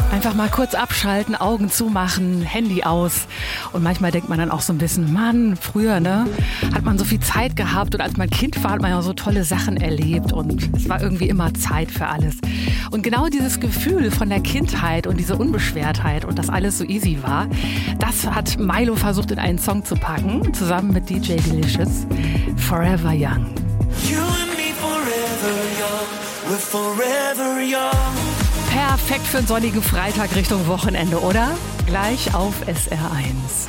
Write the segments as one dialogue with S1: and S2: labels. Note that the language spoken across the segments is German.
S1: Einfach mal kurz abschalten, Augen zumachen, Handy aus. Und manchmal denkt man dann auch so ein bisschen, Mann, früher, hat man so viel Zeit gehabt und als man Kind war, hat man ja so tolle Sachen erlebt und es war irgendwie immer Zeit für alles. Und genau dieses Gefühl von der Kindheit und diese Unbeschwertheit und dass alles so easy war, das hat Milo versucht in einen Song zu packen, zusammen mit DJ Delicious, Forever Young.
S2: You and me forever young, we're forever young.
S1: Perfekt für einen sonnigen Freitag Richtung Wochenende, oder? Gleich auf SR1.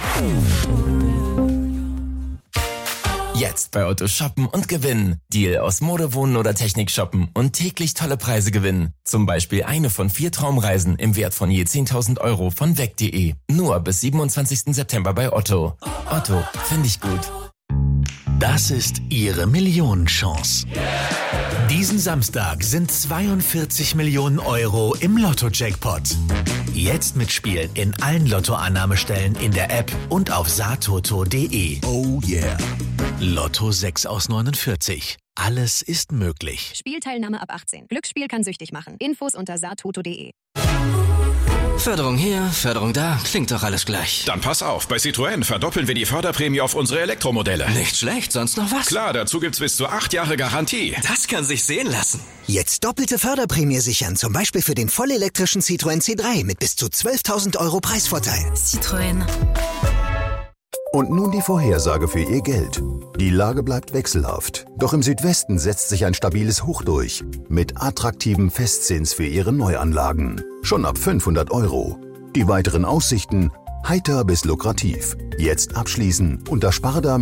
S3: Jetzt bei Otto shoppen und gewinnen. Deal aus Mode, Wohnen oder Technik shoppen und täglich tolle Preise gewinnen. Zum Beispiel eine von 4 Traumreisen im Wert von je 10.000 € von weg.de. Nur bis 27. September bei Otto. Otto, finde ich gut.
S4: Das ist Ihre Millionenchance. Diesen Samstag sind 42 Millionen € im Lotto-Jackpot. Jetzt mitspielen in allen Lottoannahmestellen in der App und auf satoto.de.
S5: Oh yeah.
S4: Lotto 6 aus 49. Alles ist möglich.
S6: Spielteilnahme ab 18. Glücksspiel kann süchtig machen. Infos unter satoto.de.
S7: Förderung hier, Förderung da, klingt doch alles gleich.
S8: Dann pass auf, bei Citroën verdoppeln wir die Förderprämie auf unsere Elektromodelle.
S7: Nicht schlecht, sonst noch was?
S8: Klar, dazu gibt's bis zu 8 Jahre Garantie.
S7: Das kann sich sehen lassen.
S9: Jetzt doppelte Förderprämie sichern, zum Beispiel für den vollelektrischen Citroën C3 mit bis zu 12.000 € Preisvorteil.
S10: Citroën.
S5: Und nun die Vorhersage für Ihr Geld. Die Lage bleibt wechselhaft. Doch im Südwesten setzt sich ein stabiles Hoch durch. Mit attraktivem Festzins für Ihre Neuanlagen. Schon ab 500 €. Die weiteren Aussichten heiter bis lukrativ. Jetzt abschließen unter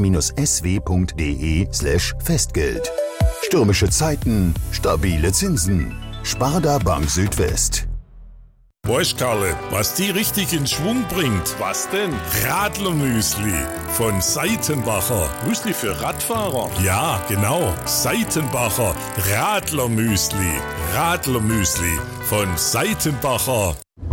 S5: sparda-sw.de/Festgeld. Stürmische Zeiten, stabile Zinsen. Sparda Bank Südwest.
S11: Weißt Karle, was die richtig in Schwung bringt? Was denn? Radlermüsli von Seitenbacher. Müsli für Radfahrer? Ja, genau. Seitenbacher Radlermüsli. Radlermüsli von Seitenbacher.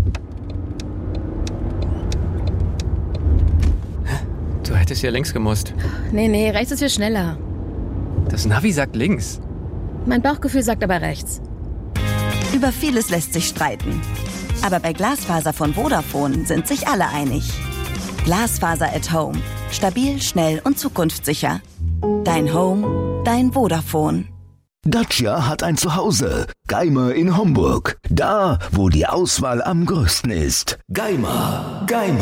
S12: Du hättest ja links gemusst.
S10: Nee, rechts ist viel schneller.
S12: Das Navi sagt links.
S10: Mein Bauchgefühl sagt aber rechts.
S13: Über vieles lässt sich streiten. Aber bei Glasfaser von Vodafone sind sich alle einig. Glasfaser at Home. Stabil, schnell und zukunftssicher. Dein Home, dein Vodafone.
S14: Dacia hat ein Zuhause. Geimer in Homburg. Da, wo die Auswahl am größten ist. Geimer.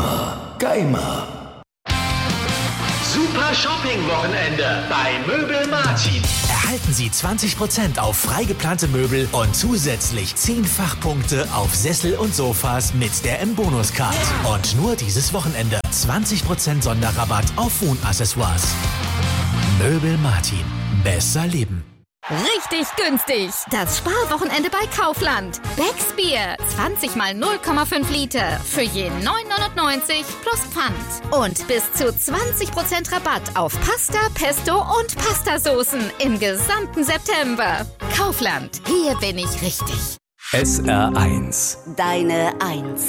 S4: Super Shopping-Wochenende bei Möbel Martin. Erhalten Sie 20% auf frei geplante Möbel und zusätzlich 10 Fachpunkte auf Sessel und Sofas mit der M-Bonus-Card. Und nur dieses Wochenende 20% Sonderrabatt auf Wohnaccessoires. Möbel Martin. Besser leben.
S15: Richtig günstig. Das Sparwochenende bei Kaufland. Becksbier. 20 mal 0,5 Liter. Für je 9,99 plus Pfand. Und bis zu 20% Rabatt auf Pasta, Pesto und Pastasoßen im gesamten September. Kaufland. Hier bin ich richtig.
S16: SR1.
S13: Deine 1.